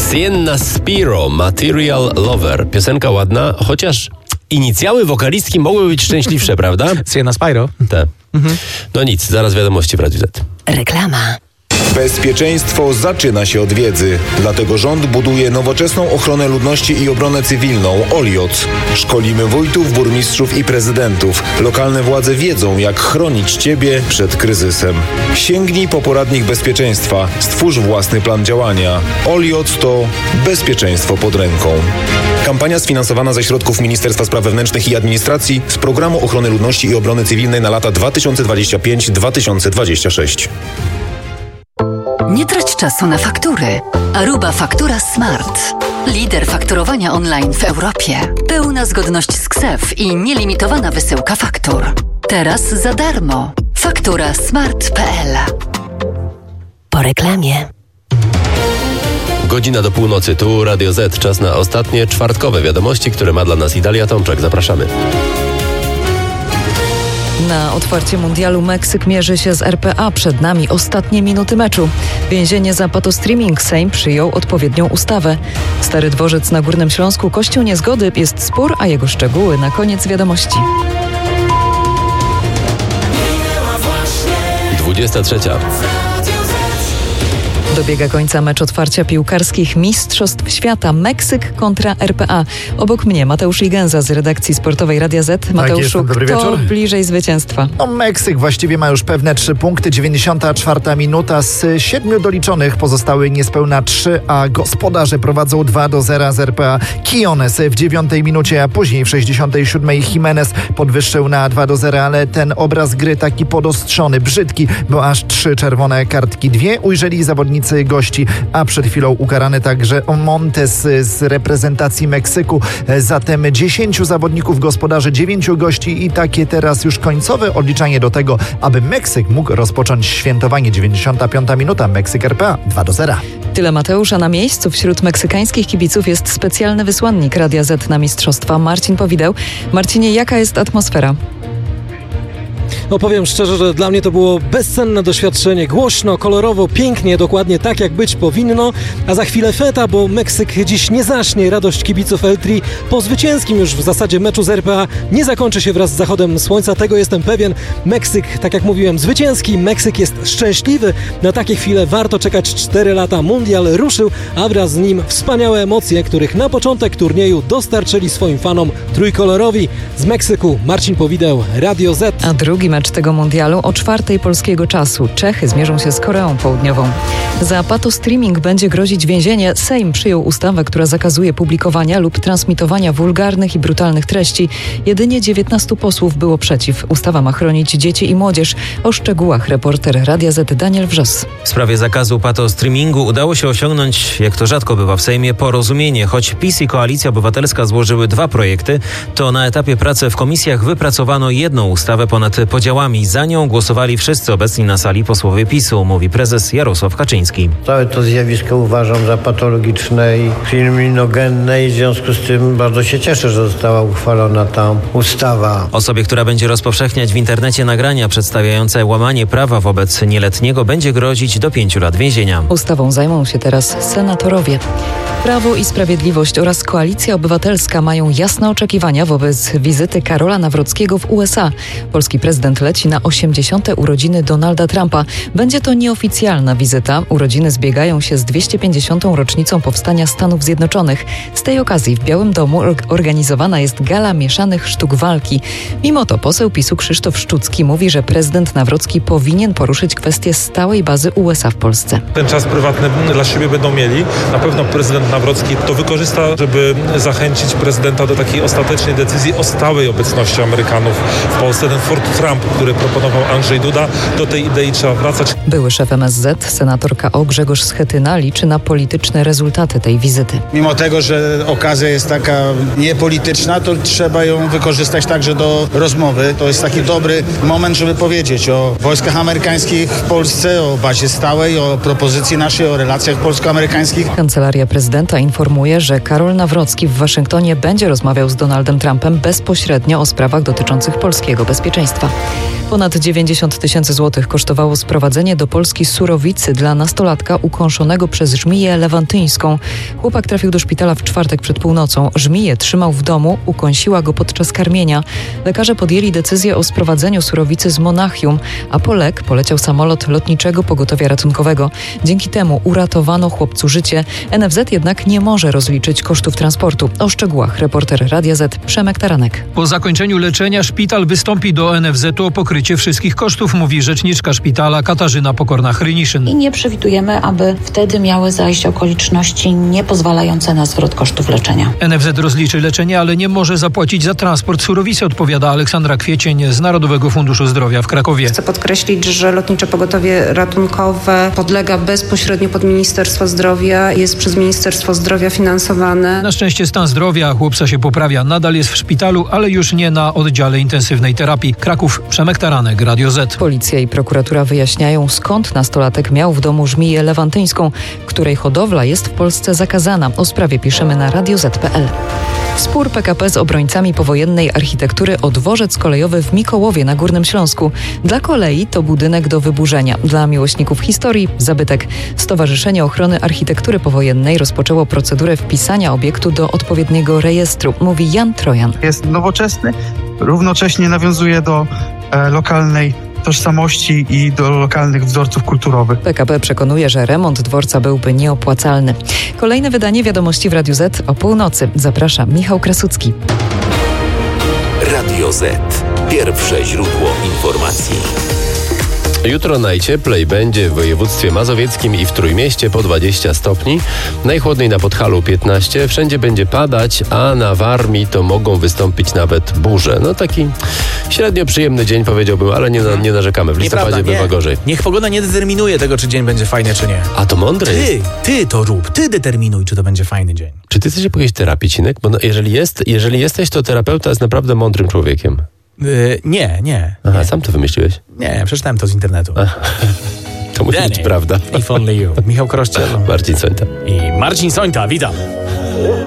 Sienna Spiro, Material Lover. Piosenka ładna, chociaż inicjały wokalistki mogły być szczęśliwsze, prawda? Sienna Spiro. Tak. No nic, zaraz wiadomości w Radiu Z. Reklama. Bezpieczeństwo zaczyna się od wiedzy. Dlatego rząd buduje nowoczesną ochronę ludności i obronę cywilną OLIOC. Szkolimy wójtów, burmistrzów i prezydentów. Lokalne władze wiedzą, jak chronić Ciebie przed kryzysem. Sięgnij po poradnik bezpieczeństwa. Stwórz własny plan działania. OLIOC to bezpieczeństwo pod ręką. Kampania sfinansowana ze środków Ministerstwa Spraw Wewnętrznych i Administracji z Programu Ochrony Ludności i Obrony Cywilnej na lata 2025-2026. Nie trać czasu na faktury. Aruba Faktura Smart. Lider fakturowania online w Europie. Pełna zgodność z KSeF i nielimitowana wysyłka faktur. Teraz za darmo. Fakturasmart.pl. Po reklamie. Godzina do północy, tu Radio Z. Czas na ostatnie czwartkowe wiadomości, które ma dla nas Idalia Tomczak. Zapraszamy. Na otwarcie mundialu Meksyk mierzy się z RPA. Przed nami ostatnie minuty meczu. Więzienie za patostreaming. Sejm przyjął odpowiednią ustawę. Stary Dworzec na Górnym Śląsku. Kościół niezgody. Jest spór, a jego szczegóły na koniec wiadomości. 23. Dobiega końca mecz otwarcia piłkarskich Mistrzostw Świata. Meksyk kontra RPA. Obok mnie Mateusz Ligenza z redakcji sportowej Radia Z. Mateuszu, Dobry kto wieczór. bliżej zwycięstwa? No, Meksyk właściwie ma już pewne 3 punkty. 94 minuta. Z 7 doliczonych pozostały niespełna 3, a gospodarze prowadzą 2-0 z RPA. Quiñones w 9 minucie, a później w 67 Jimenez podwyższył na 2-0, ale ten obraz gry taki podostrzony, brzydki, bo aż 3 czerwone kartki. 2 ujrzeli zawodnicy gości, a przed chwilą ukarany także Montes z reprezentacji Meksyku. Zatem 10 zawodników gospodarzy, 9 gości i takie teraz już końcowe odliczanie do tego, aby Meksyk mógł rozpocząć świętowanie. 95 minuta, Meksyk RPA 2-0. Tyle Mateusza. Na miejscu wśród meksykańskich kibiców jest specjalny wysłannik Radia Z na mistrzostwa, Marcin Powideł. Marcinie, jaka jest atmosfera? No powiem szczerze, że dla mnie to było bezcenne doświadczenie. Głośno, kolorowo, pięknie, dokładnie tak jak być powinno. A za chwilę feta, bo Meksyk dziś nie zaśnie. Radość kibiców El Tri po zwycięskim już w zasadzie meczu z RPA nie zakończy się wraz z zachodem słońca. Tego jestem pewien. Meksyk, tak jak mówiłem, zwycięski. Meksyk jest szczęśliwy. Na takie chwile warto czekać 4 lata. Mundial ruszył, a wraz z nim wspaniałe emocje, których na początek turnieju dostarczyli swoim fanom trójkolorowi. Z Meksyku Marcin Powideł, Radio Z. A drugi mecz tego mundialu o 4 polskiego czasu. Czechy zmierzą się z Koreą Południową. Za patostreaming będzie grozić więzienie. Sejm przyjął ustawę, która zakazuje publikowania lub transmitowania wulgarnych i brutalnych treści. Jedynie 19 posłów było przeciw. Ustawa ma chronić dzieci i młodzież. O szczegółach reporter Radia Z Daniel Wrzos. W sprawie zakazu patostreamingu udało się osiągnąć, jak to rzadko bywa w Sejmie, porozumienie. Choć PiS i Koalicja Obywatelska złożyły 2 projekty, to na etapie pracy w komisjach wypracowano jedną ustawę ponad podziałami. Za nią głosowali wszyscy obecni na sali posłowie PiS-u, mówi prezes Jarosław Kaczyński. Całe to zjawisko uważam za patologiczne i kryminogenne i w związku z tym bardzo się cieszę, że została uchwalona ta ustawa. Osobie, która będzie rozpowszechniać w internecie nagrania przedstawiające łamanie prawa wobec nieletniego, będzie grozić do 5 lat więzienia. Ustawą zajmą się teraz senatorowie. Prawo i Sprawiedliwość oraz Koalicja Obywatelska mają jasne oczekiwania wobec wizyty Karola Nawrockiego w USA. Polski prezydent leci na 80. urodziny Donalda Trumpa. Będzie to nieoficjalna wizyta. Urodziny zbiegają się z 250. rocznicą powstania Stanów Zjednoczonych. Z tej okazji w Białym Domu organizowana jest gala mieszanych sztuk walki. Mimo to poseł PiS-u Krzysztof Szczucki mówi, że prezydent Nawrocki powinien poruszyć kwestię stałej bazy USA w Polsce. Ten czas prywatny dla siebie będą mieli. Na pewno prezydent Nawrocki to wykorzysta, żeby zachęcić prezydenta do takiej ostatecznej decyzji o stałej obecności Amerykanów w Polsce. Ten Fort Trump, który proponował Andrzej Duda, do tej idei trzeba wracać. Były szef MSZ, senator KO Grzegorz Schetyna liczy na polityczne rezultaty tej wizyty. Mimo tego, że okazja jest taka niepolityczna, to trzeba ją wykorzystać także do rozmowy. To jest taki dobry moment, żeby powiedzieć o wojskach amerykańskich w Polsce, o bazie stałej, o propozycji naszej, o relacjach polsko-amerykańskich. Kancelaria prezydenta informuje, że Karol Nawrocki w Waszyngtonie będzie rozmawiał z Donaldem Trumpem bezpośrednio o sprawach dotyczących polskiego bezpieczeństwa. Ponad 90 tysięcy złotych kosztowało sprowadzenie do Polski surowicy dla nastolatka ukąszonego przez żmiję lewantyńską. Chłopak trafił do szpitala w czwartek przed północą. Żmiję trzymał w domu, ukąsiła go podczas karmienia. Lekarze podjęli decyzję o sprowadzeniu surowicy z Monachium, a po lek poleciał samolot lotniczego pogotowia ratunkowego. Dzięki temu uratowano chłopcu życie. NFZ jednak nie może rozliczyć kosztów transportu. O szczegółach reporter Radia Z Przemek Taranek. Po zakończeniu leczenia szpital wystąpi do NFZ-u o pokrycie wszystkich kosztów, mówi rzeczniczka szpitala Katarzyna Pokorna-Hryniszyn. I nie przewidujemy, aby wtedy miały zajść okoliczności niepozwalające na zwrot kosztów leczenia. NFZ rozliczy leczenie, ale nie może zapłacić za transport surowicy, odpowiada Aleksandra Kwiecień z Narodowego Funduszu Zdrowia w Krakowie. Chcę podkreślić, że Lotnicze Pogotowie Ratunkowe podlega bezpośrednio pod Ministerstwo Zdrowia, jest przez Ministerstwo Zdrowia finansowane. Na szczęście stan zdrowia chłopca się poprawia. Nadal jest w szpitalu, ale już nie na oddziale intensywnej terapii. Kraków, Przemek Taranek, Radio Z. Policja i prokuratura wyjaśniają, skąd nastolatek miał w domu żmiję lewantyńską, której hodowla jest w Polsce zakazana. O sprawie piszemy na radioz.pl. Spór PKP z obrońcami powojennej architektury o dworzec kolejowy w Mikołowie na Górnym Śląsku. Dla kolei to budynek do wyburzenia. Dla miłośników historii zabytek. Stowarzyszenie Ochrony Architektury Powojennej rozpoczęło procedurę wpisania obiektu do odpowiedniego rejestru, mówi Jan Trojan. Jest nowoczesny, równocześnie nawiązuje do lokalnej tożsamości i do lokalnych wzorców kulturowych. PKP przekonuje, że remont dworca byłby nieopłacalny. Kolejne wydanie Wiadomości w Radiu Z o północy. Zaprasza Michał Krasucki. Radio Z. Pierwsze źródło informacji. Jutro najcieplej będzie w województwie mazowieckim i w Trójmieście po 20 stopni. Najchłodniej na Podhalu 15. Wszędzie będzie padać, a na Warmii to mogą wystąpić nawet burze. No taki średnio przyjemny dzień, powiedziałbym, ale nie narzekamy. W listopadzie bywa gorzej. Niech pogoda nie determinuje tego, czy dzień będzie fajny, czy nie. A to mądre jest. Ty to rób. Ty determinuj, czy to będzie fajny dzień. Czy ty chcesz po jakiejś terapii, Cinek? Bo jeżeli jesteś, to terapeuta jest naprawdę mądrym człowiekiem. Nie. Aha, sam to wymyśliłeś? Nie, przeczytałem to z internetu. To musi być prawda. If only you. Michał Krościel. Marcin Sońta. I Marcin Sońta, witam.